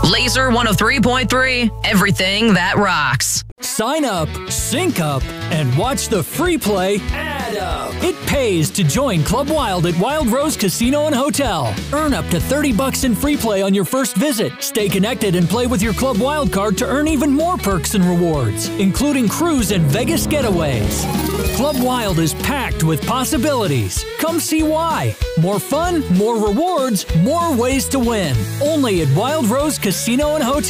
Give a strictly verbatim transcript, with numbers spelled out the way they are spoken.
Laser one oh three point three, everything that rocks. Sign up, sync up, and watch the free play add up. It pays to join Club Wild at Wild Rose Casino and Hotel. Earn up to thirty bucks in free play on your first visit. Stay connected and play with your Club Wild card to earn even more perks and rewards, including cruise and Vegas getaways. Club Wild is packed with possibilities. Come see why. More fun, more rewards, more ways to win. Only at Wild Rose Casino and Hotel.